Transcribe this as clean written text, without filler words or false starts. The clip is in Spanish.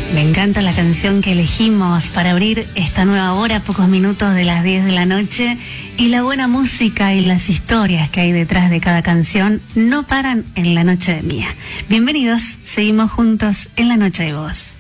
Me encanta la canción que elegimos para abrir esta nueva hora, a pocos minutos de las 10 de la noche, y la buena música y las historias que hay detrás de cada canción no paran en La Noche de Mía. Bienvenidos, seguimos juntos en La Noche de Vos.